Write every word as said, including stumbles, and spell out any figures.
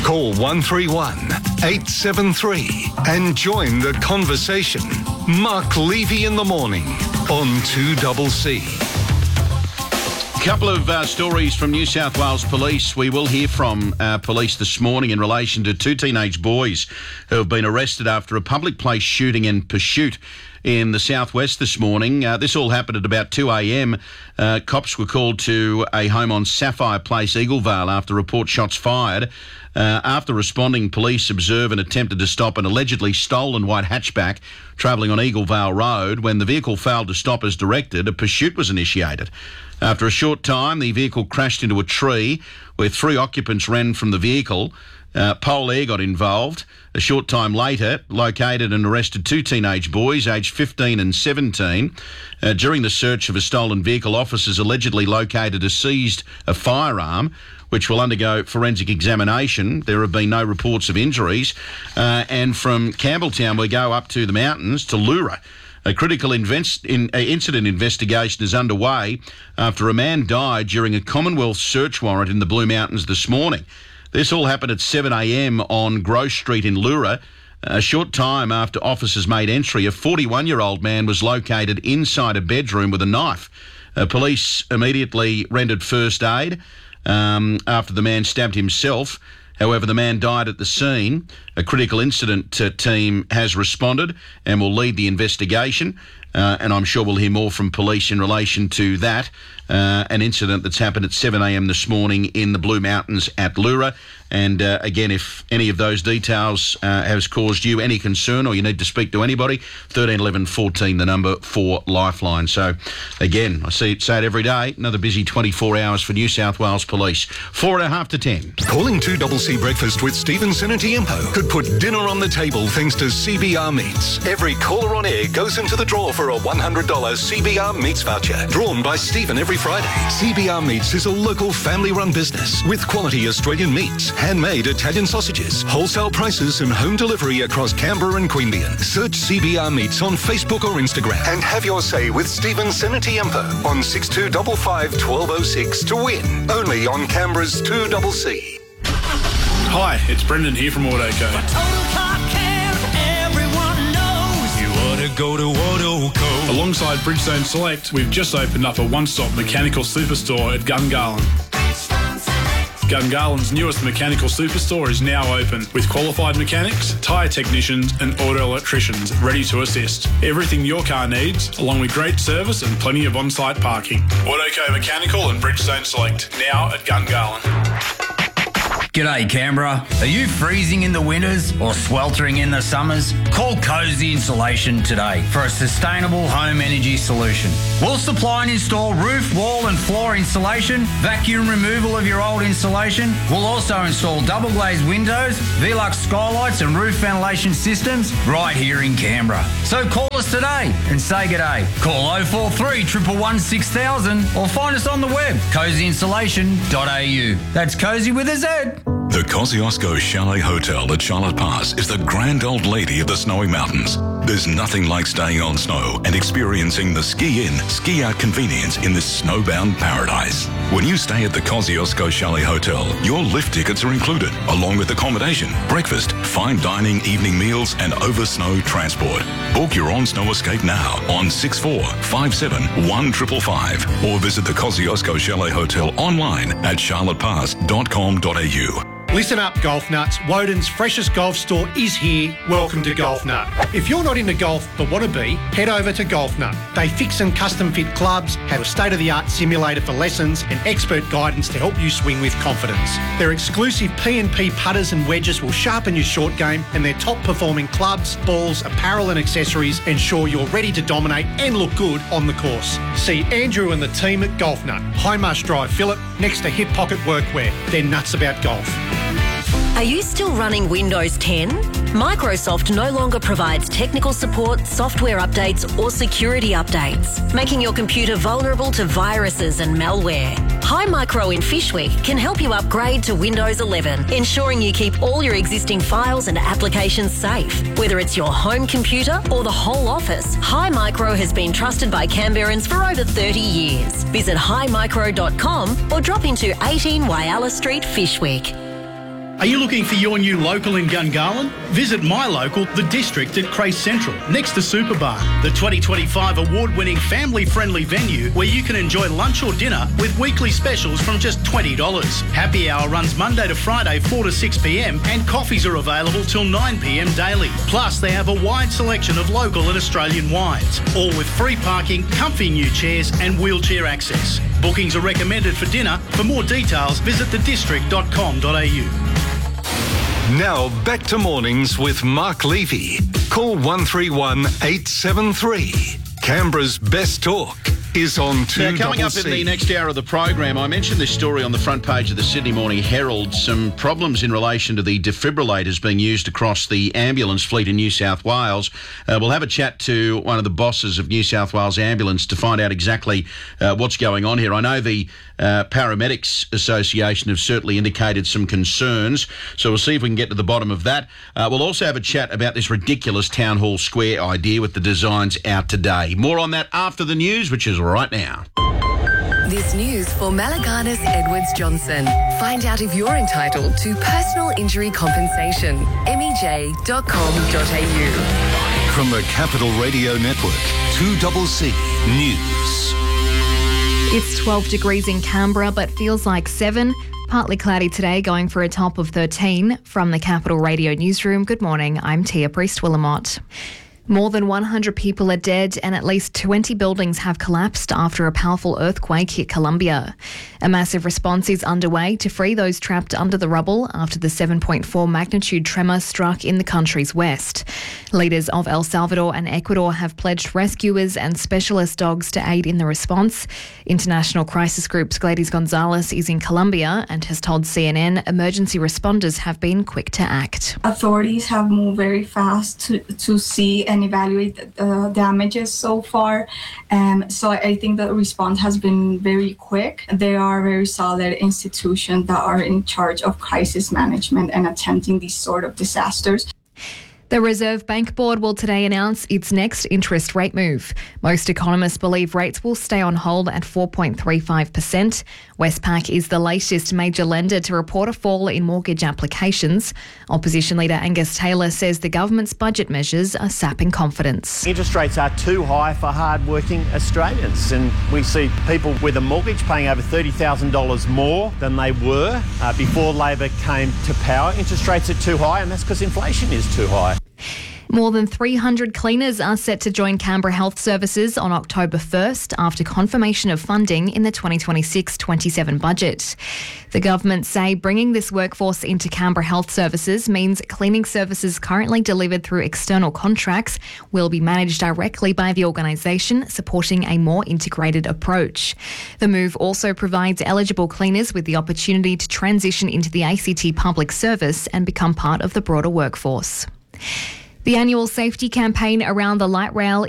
Call one three one, eight seven three and join the conversation. Mark Levy in the morning on two C C. Couple of uh, stories from New South Wales Police. We will hear from uh, police this morning in relation to two teenage boys who have been arrested after a public place shooting and pursuit in the southwest this morning. Uh, this all happened at about two a.m. Uh, cops were called to a home on Sapphire Place, Eaglevale, after report shots fired. Uh, after responding, police observed and attempted to stop an allegedly stolen white hatchback travelling on Eaglevale Road. When the vehicle failed to stop as directed, a pursuit was initiated. After a short time, the vehicle crashed into a tree where three occupants ran from the vehicle. Uh, Pole Air got involved. A short time later, located and arrested two teenage boys, aged fifteen and seventeen. Uh, during the search of a stolen vehicle, officers allegedly located and seized a firearm, which will undergo forensic examination. There have been no reports of injuries. Uh, and from Campbelltown, we go up to the mountains to Leura. A critical invest- in, uh, incident investigation is underway after a man died during a Commonwealth search warrant in the Blue Mountains this morning. This all happened at seven a.m. on Grove Street in Leura. A short time after officers made entry, a forty-one-year-old man was located inside a bedroom with a knife. Uh, police immediately rendered first aid um, after the man stabbed himself. However, the man died at the scene. A critical incident uh, team has responded and will lead the investigation. Uh, and I'm sure we'll hear more from police in relation to that. Uh, an incident that's happened at seven a.m. this morning in the Blue Mountains at Leura. And uh, again, if any of those details uh, has caused you any concern or you need to speak to anybody, thirteen eleven fourteen, the number for Lifeline. So again, I see it, say it every day, another busy twenty-four hours for New South Wales Police. Four and a half to ten. Calling two C C Breakfast with Stevenson and Tiempo could put dinner on the table thanks to C B R Meats. Every caller on air goes into the draw for a one hundred dollars C B R Meats voucher, drawn by Stephen every Friday. C B R Meats is a local family-run business with quality Australian meats, handmade Italian sausages, wholesale prices and home delivery across Canberra and Queanbeyan. Search C B R Meats on Facebook or Instagram and have your say with Stephen Senatiempo on six two five five, one two zero six to win. Only on Canberra's two C C. Hi, it's Brendan here from Autoco. Go to Autoco. Alongside Bridgestone Select, we've just opened up a one-stop mechanical superstore at Gungahlin. Gungahlин's newest mechanical superstore is now open with qualified mechanics, tyre technicians and auto electricians ready to assist. Everything your car needs, along with great service and plenty of on-site parking. Autoco Mechanical and Bridgestone Select, now at Gungahlin. G'day Canberra. Are you freezing in the winters or sweltering in the summers? Call Cozy Insulation today for a sustainable home energy solution. We'll supply and install roof, wall and floor insulation, vacuum removal of your old insulation. We'll also install double glazed windows, Velux skylights and roof ventilation systems right here in Canberra. So call us today and say g'day. Call oh four three, one one one, six thousand or find us on the web, cozy insulation dot a u. That's Cozy with a Z. The Kosciuszko Chalet Hotel at Charlotte Pass is the grand old lady of the snowy mountains. There's nothing like staying on snow and experiencing the ski-in, ski-out convenience in this snowbound paradise. When you stay at the Kosciuszko Chalet Hotel, your lift tickets are included, along with accommodation, breakfast, fine dining, evening meals and over-snow transport. Book your on-snow escape now on six four five seven, one five five five or visit the Kosciuszko Chalet Hotel online at charlotte pass dot com dot a u. Listen up, golf nuts. Woden's freshest golf store is here. Welcome to Golf Nut. If you're not into golf but want to be, head over to Golf Nut. They fix and custom fit clubs, have a state-of-the-art simulator for lessons and expert guidance to help you swing with confidence. Their exclusive P and P putters and wedges will sharpen your short game, and their top-performing clubs, balls, apparel and accessories ensure you're ready to dominate and look good on the course. See Andrew and the team at Golf Nut, High Marsh Drive, Phillip, next to Hip Pocket Workwear. They're nuts about golf. Are you still running Windows ten? Microsoft no longer provides technical support, software updates or security updates, making your computer vulnerable to viruses and malware. Hi Micro in Fishwick can help you upgrade to Windows eleven, ensuring you keep all your existing files and applications safe. Whether it's your home computer or the whole office, Hi Micro has been trusted by Canberrans for over thirty years. Visit hi micro dot com or drop into eighteen Whyalla Street, Fishwick. Are you looking for your new local in Gungahlin? Visit my local, The District at Crace Central, next to Superbar, the twenty twenty-five award-winning family-friendly venue where you can enjoy lunch or dinner with weekly specials from just twenty dollars. Happy hour runs Monday to Friday four to six p m and coffees are available till nine p m daily. Plus, they have a wide selection of local and Australian wines, all with free parking, comfy new chairs and wheelchair access. Bookings are recommended for dinner. For more details, visit the district dot com dot a u. Now back to mornings with Mark Levy. Call one three one eight seven three. Canberra's best talk is on two. Now, coming up in the next hour of the program, I mentioned this story on the front page of the Sydney Morning Herald, some problems in relation to the defibrillators being used across the ambulance fleet in New South Wales. Uh, we'll have a chat to one of the bosses of New South Wales Ambulance to find out exactly uh, what's going on here. I know the uh, Paramedics Association have certainly indicated some concerns, so we'll see if we can get to the bottom of that. Uh, we'll also have a chat about this ridiculous Town Hall Square idea with the designs out today. More on that after the news, which is right now. This news for Malaganas Edwards Johnson. Find out if you're entitled to personal injury compensation. m e j dot com dot a u. From the Capital Radio Network, two C C News. It's twelve degrees in Canberra, but feels like seven. Partly cloudy today, going for a top of thirteen. From the Capital Radio Newsroom, good morning, I'm Tia Priest-Willamott. More than one hundred people are dead and at least twenty buildings have collapsed after a powerful earthquake hit Colombia. A massive response is underway to free those trapped under the rubble after the seven point four magnitude tremor struck in the country's west. Leaders of El Salvador and Ecuador have pledged rescuers and specialist dogs to aid in the response. International crisis group's Gladys Gonzalez is in Colombia and has told C N N emergency responders have been quick to act. Authorities have moved very fast to, to see and evaluate the damages so far. Um, so I think the response has been very quick. They are very solid institutions that are in charge of crisis management and attempting these sort of disasters. The Reserve Bank Board will today announce its next interest rate move. Most economists believe rates will stay on hold at four point three five percent. Westpac is the latest major lender to report a fall in mortgage applications. Opposition leader Angus Taylor says the government's budget measures are sapping confidence. Interest rates are too high for hard-working Australians, and we see people with a mortgage paying over thirty thousand dollars more than they were uh, before Labor came to power. Interest rates are too high, and that's because inflation is too high. More than three hundred cleaners are set to join Canberra Health Services on October first after confirmation of funding in the twenty twenty-six twenty-seven budget. The government say bringing this workforce into Canberra Health Services means cleaning services currently delivered through external contracts will be managed directly by the organisation, supporting a more integrated approach. The move also provides eligible cleaners with the opportunity to transition into the A C T public service and become part of the broader workforce. The annual safety campaign around the light rail